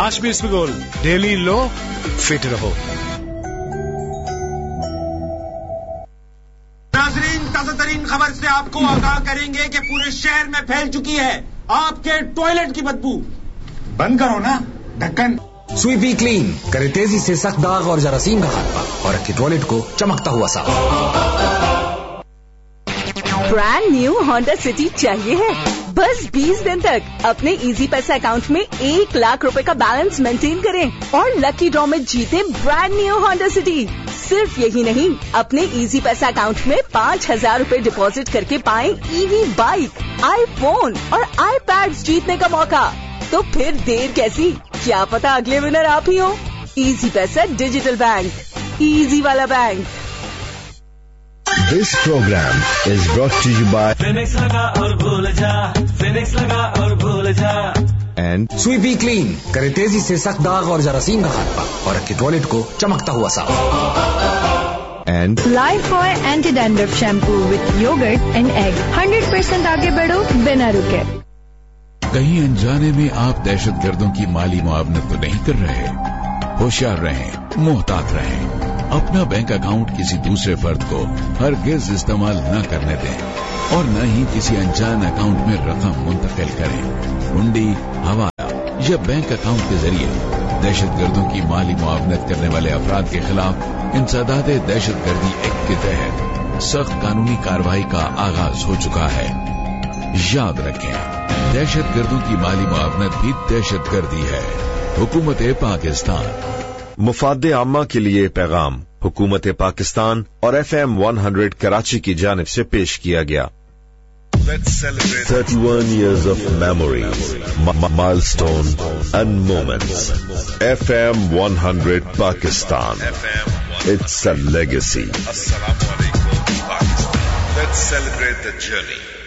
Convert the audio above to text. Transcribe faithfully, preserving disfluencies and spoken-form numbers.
Hashmi स्पिगोल, daily लो, fit रहो। नाजरीन, ताजा तरीन खबर से आपको आगाह करेंगे कि पूरे शहर में फैल चुकी है आपके टॉयलेट की बदबू। बंद करो ना ढक्कन। स्वीपी क्लीन करे तेजी से सख्त दाग और जरासीम का खात्मा और रखे टॉयलेट को चमकता हुआ साफ। ब्रांड न्यू होंडा सिटी चाहिए है? बस बीस दिन तक अपने इजी पैसा अकाउंट में एक लाख रुपए का बैलेंस मेंटेन करें और लकी ड्रॉ में जीते ब्रांड न्यू होंडा सिटी। सिर्फ यही नहीं, अपने इजी पैसा अकाउंट में पाँच हजार रूपए डिपॉजिट करके पाएं ईवी बाइक, आईफोन और आईपैड जीतने का मौका। तो फिर देर कैसी? क्या पता अगले विनर आप ही हो। इजी पैसा डिजिटल बैंक, इजी वाला bank. This program is brought to you by Phoenix लगा और भूल जा, Phoenix लगा और भूल जा। एंड स्वीपी क्लीन करे तेजी से सख्त दाग और जरासीम का खात्मा और रखे टॉयलेट को चमकता हुआ साफ। And Lifebuoy anti-dandruff shampoo with yogurt and egg. Hundred percent आगे बढ़ो बिना रुके। कहीं अनजाने में आप दहशतगर्दों की माली मुआवनत तो नहीं कर रहे? होशियार रहें, मोहतात रहें। अपना बैंक अकाउंट किसी दूसरे फर्द को हरगिज इस्तेमाल न करने दें और न ही किसी अनजान अकाउंट में रकम मुंतकिल करें। हुंडी, हवाला या बैंक अकाउंट के जरिए दहशतगर्दों की माली मुआवनत करने वाले अफराद के खिलाफ इंसदाद दहशतगर्दी एक्ट के तहत सख्त कानूनी कार्रवाई का आगाज हो चुका है। याद रखें, दहशतगर्दों की माली मुआवनत भी दहशतगर्दी है। हुकूमत पाकिस्तान। मुफाद आम्मा के लिए पैगाम हुकूमत पाकिस्तान और F M one hundred Karachi की जानिब से पेश किया गया। thirty-one years of memories, m- milestone and moments. F M one hundred Pakistan. It's a legacy. Assalamu alaikum, Pakistan. Let's celebrate the journey.